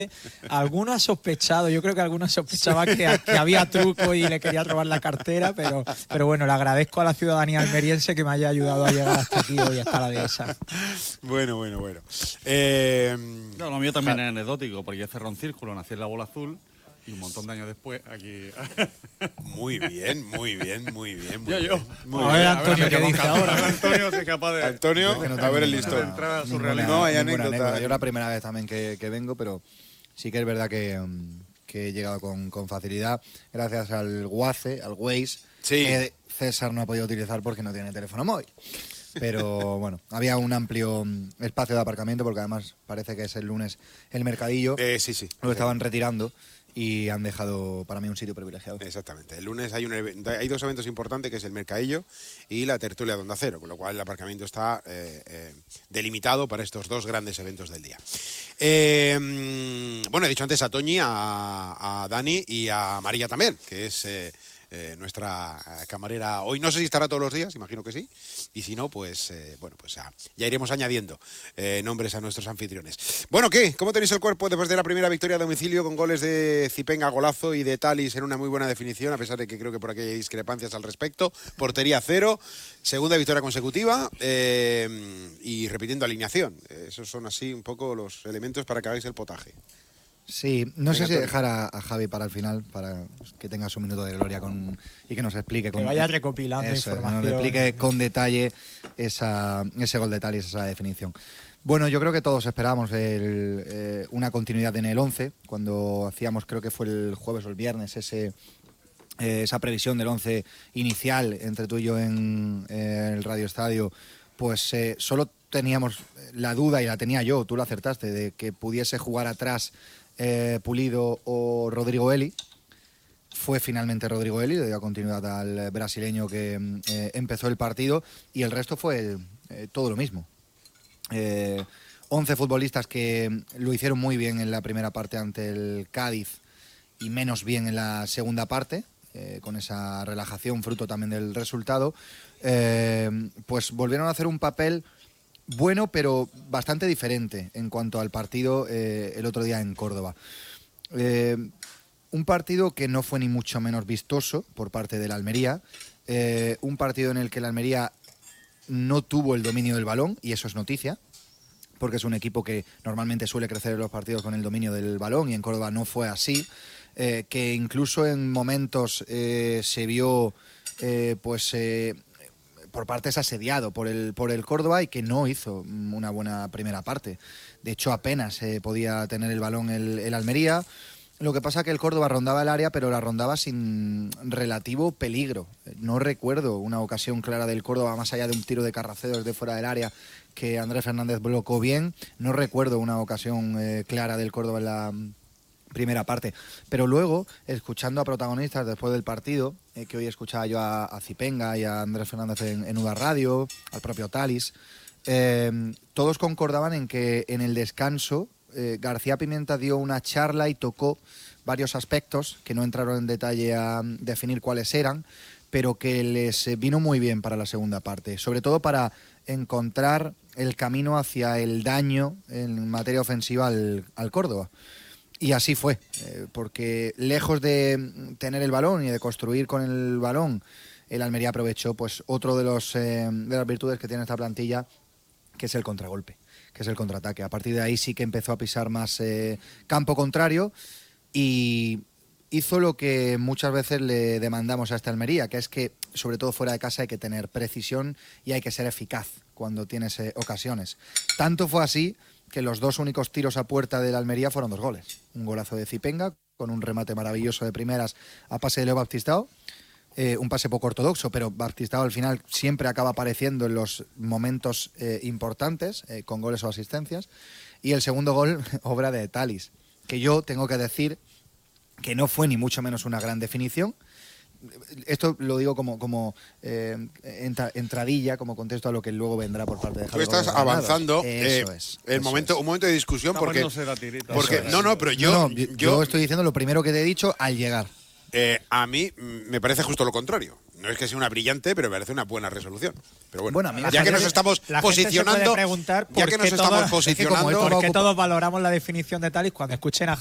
Alguno ha sospechado, yo creo que alguno sospechaba que había truco y le quería robar la cartera, pero bueno, le agradezco a la ciudadanía almeriense que me haya ayudado a llegar hasta aquí hoy, hasta la dehesa. Bueno. No, lo mío también es anecdótico, porque yo cerré un círculo, nací en la Bola Azul y un montón de años después aquí... Muy bien. A ver, Antonio, ¿qué dice ahora? Antonio es capaz de... Antonio, que no a tengo ver el ninguna- listón. entrar a su ninguna- realidad. No, hay ninguna anécdota. Yo la primera vez también que vengo, pero sí que es verdad que he llegado con facilidad gracias al Waze, Sí. que César no ha podido utilizar porque no tiene teléfono móvil. Pero bueno, había un amplio espacio de aparcamiento porque además parece que es el lunes el mercadillo. Sí. Lo estaban retirando y han dejado para mí un sitio privilegiado. Exactamente. El lunes hay dos eventos importantes, que es el Mercadillo y la tertulia de Onda Cero, con lo cual el aparcamiento está delimitado para estos dos grandes eventos del día. Bueno, he dicho antes a Toñi, a Dani y a María también, que es nuestra camarera hoy. No sé si estará todos los días, imagino que sí. Y si no, pues ya iremos añadiendo nombres a nuestros anfitriones. Bueno, ¿qué? ¿Cómo tenéis el cuerpo después de la primera victoria a domicilio con goles de Zipenga, golazo, y de Talis en una muy buena definición, a pesar de que creo que por aquí hay discrepancias al respecto? Portería 0, segunda victoria consecutiva y repitiendo alineación. Esos son así un poco los elementos para que hagáis el potaje. Sí, no sé si Antonio. dejar a Javi para el final, para que tenga su minuto de gloria y que nos explique. Que vaya recopilando eso, información. nos explique con detalle ese gol de Talis, esa definición. Bueno, yo creo que todos esperábamos una continuidad en el 11, cuando hacíamos, creo que fue el jueves o el viernes, esa previsión del 11 inicial entre tú y yo en el Radio Estadio, pues solo teníamos la duda, y la tenía yo, tú lo acertaste, de que pudiese jugar atrás Pulido o Rodrigo Eli. Fue finalmente Rodrigo Eli, le dio continuidad al brasileño que empezó el partido, y el resto fue todo lo mismo. 11 futbolistas que lo hicieron muy bien en la primera parte ante el Cádiz y menos bien en la segunda parte, con esa relajación fruto también del resultado, pues volvieron a hacer un papel bueno, pero bastante diferente en cuanto al partido el otro día en Córdoba. Un partido que no fue ni mucho menos vistoso por parte del Almería, un partido en el que el Almería no tuvo el dominio del balón, y eso es noticia, porque es un equipo que normalmente suele crecer en los partidos con el dominio del balón, y en Córdoba no fue así, que incluso en momentos se vio por partes asediado por el Córdoba, y que no hizo una buena primera parte. De hecho, apenas podía tener el balón el Almería. Lo que pasa es que el Córdoba rondaba el área, pero la rondaba sin relativo peligro. No recuerdo una ocasión clara del Córdoba, más allá de un tiro de Carracedo desde fuera del área que Andrés Fernández bloqueó bien. No recuerdo una ocasión clara del Córdoba en la primera parte. Pero luego, escuchando a protagonistas después del partido, que hoy escuchaba yo a Zipenga y a Andrés Fernández en UDA Radio, al propio Talis, todos concordaban en que en el descanso García Pimienta dio una charla y tocó varios aspectos que no entraron en detalle a definir cuáles eran, pero que les vino muy bien para la segunda parte, sobre todo para encontrar el camino hacia el daño en materia ofensiva al Córdoba. Y así fue, porque lejos de tener el balón y de construir con el balón, el Almería aprovechó pues otro de las virtudes que tiene esta plantilla, que es el contragolpe, que es el contraataque. A partir de ahí sí que empezó a pisar más campo contrario, y hizo lo que muchas veces le demandamos a esta Almería, que es que, sobre todo fuera de casa, hay que tener precisión y hay que ser eficaz cuando tienes ocasiones. Tanto fue así que los dos únicos tiros a puerta de la Almería fueron 2 goles. Un golazo de Zipenga, con un remate maravilloso de primeras a pase de Leo Baptistao. Un pase poco ortodoxo, pero Baptistao al final siempre acaba apareciendo en los momentos importantes, con goles o asistencias. Y el segundo gol, obra de Talis, que yo tengo que decir que no fue ni mucho menos una gran definición. Esto lo digo como entradilla, como contexto a lo que luego vendrá por parte de Javier. Tú estás avanzando un momento de discusión, porque yo estoy diciendo lo primero que te he dicho al llegar. A mí me parece justo lo contrario. no es que sea una brillante, pero me parece una buena resolución. Pero bueno, Bueno, a mí ya que nos estamos La gente se puede posicionando, preguntar ya por que qué nos estamos todos- posicionando, ¿Por qué todos valoramos la definición de Talis cuando escuchen a